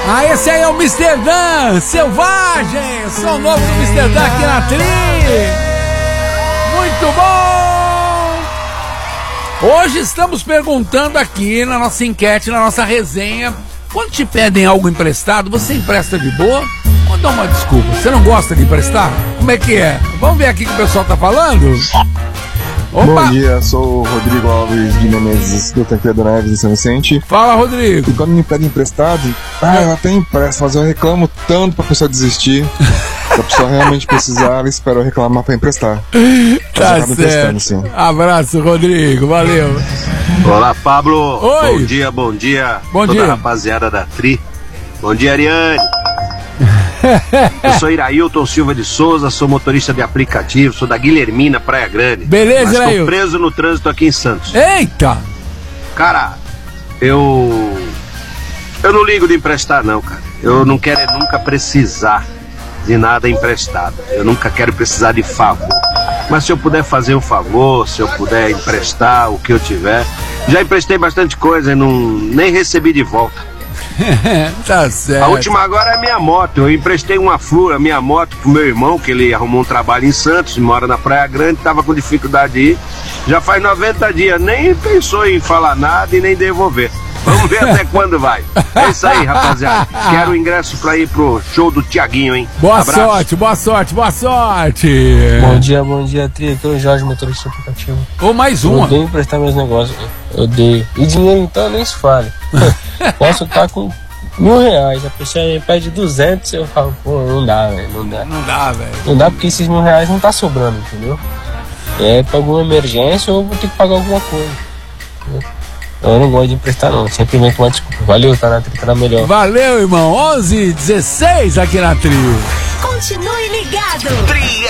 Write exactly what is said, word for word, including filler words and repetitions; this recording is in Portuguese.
Ah, esse aí é o mister Dan, selvagem, som novo do mister Dan aqui na Tri. Muito bom! Hoje estamos perguntando aqui na nossa enquete, na nossa resenha, quando te pedem algo emprestado, você empresta de boa ou dá uma desculpa? Você não gosta de emprestar? Como é que é? Vamos ver aqui o que o pessoal tá falando? Opa. Bom dia, sou o Rodrigo Alves de Menezes, do Tancredo Neves de São Vicente. Fala, Rodrigo. E quando me pedem emprestado, ah, eu até empresto, mas eu reclamo tanto pra pessoa desistir. Se a pessoa realmente precisar, ela espera eu reclamar pra emprestar. Tá certo. Sim. Abraço, Rodrigo, valeu. Olá, Pablo. Oi. Bom dia, bom dia. Bom Toda dia. a rapaziada da Tri. Bom dia, Ariane. Eu sou Irailton Silva de Souza, sou motorista de aplicativo, sou da Guilhermina, Praia Grande. Beleza, Irailton. Irailton. Tô preso no trânsito aqui em Santos. Eita! Cara, eu... Eu não ligo de emprestar, não, cara. Eu não quero é nunca precisar de nada emprestado. Eu nunca quero precisar de favor. Mas se eu puder fazer um favor, se eu puder emprestar o que eu tiver... Já emprestei bastante coisa e não, nem recebi de volta. Tá certo. A última agora é a minha moto. Eu emprestei uma Flu, a minha moto, pro meu irmão, que ele arrumou um trabalho em Santos, mora na Praia Grande, tava com dificuldade de ir. Já faz noventa dias, nem pensou em falar nada e nem devolver. Vamos ver até quando vai. É isso aí, rapaziada. Quero o ingresso pra ir pro show do Tiaguinho, hein? Boa Abraço. sorte, boa sorte, boa sorte. Bom dia, bom dia, Tri. Aqui é o Jorge, motorista aplicativo. Ou mais Eu uma. odeio emprestar meus negócios. Eu odeio. E dinheiro então nem se fale. Posso estar com mil reais, a pessoa me pede duzentos, eu falo, pô, não dá, velho, não dá. Não dá, velho. Não dá porque esses mil reais não tá sobrando, entendeu? É pra alguma emergência ou eu vou ter que pagar alguma coisa. Entendeu? Eu não gosto de emprestar não, sempre invento uma desculpa. Valeu, tá na Tri, tá na melhor. Valeu, irmão. onze e dezesseis aqui na Tri. Continue ligado.